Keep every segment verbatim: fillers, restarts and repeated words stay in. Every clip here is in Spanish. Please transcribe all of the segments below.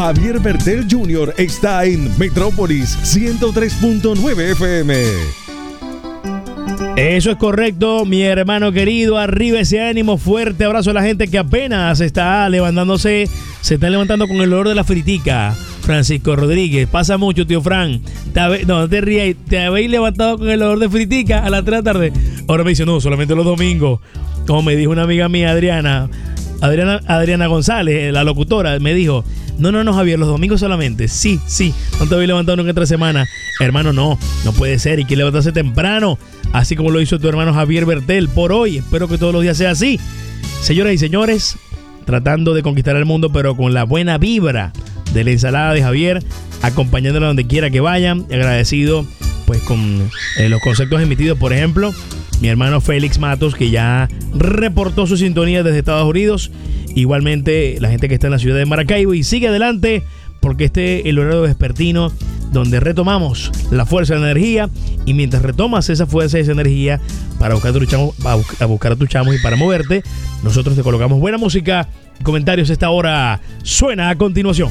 Javier Bertel junior está en Metrópolis ciento tres punto nueve F M. Eso es correcto, mi hermano querido. Arriba ese ánimo, fuerte abrazo a la gente que apenas está levantándose, se está levantando con el olor de la fritica. Francisco Rodríguez, pasa mucho, tío Fran. Te habe, no, no te rías, te habéis levantado con el olor de fritica a las tres de la tarde. Ahora me dice, no, solamente los domingos. Como me dijo una amiga mía, Adriana, Adriana, Adriana González, la locutora, me dijo, no, no, no, Javier, los domingos solamente. Sí, sí, no te habéis levantado nunca entre semana. Hermano, no, no puede ser. Hay que levantarse temprano, así como lo hizo tu hermano Javier Bertel por hoy. Espero que todos los días sea así. Señoras y señores, tratando de conquistar el mundo, pero con la buena vibra de la ensalada de Javier, acompañándolo donde quiera que vayan. Agradecido pues con eh, los conceptos emitidos, por ejemplo, mi hermano Félix Matos, que ya reportó su sintonía desde Estados Unidos. Igualmente la gente que está en la ciudad de Maracaibo, y sigue adelante porque este es el horario vespertino donde retomamos la fuerza de la energía, y mientras retomas esa fuerza y esa energía para buscar a tu chamo, a buscar a tu chamo y para moverte, nosotros te colocamos buena música. Comentarios esta hora suena a continuación.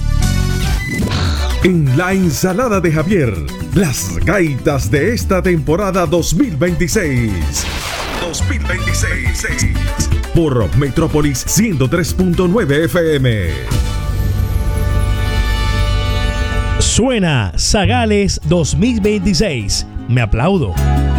En la ensalada de Javier, las gaitas de esta temporada dos mil veintiséis. dos mil veintiséis. Por Metrópolis ciento tres punto nueve F M. Suena Zagales dos mil veintiséis. Me aplaudo.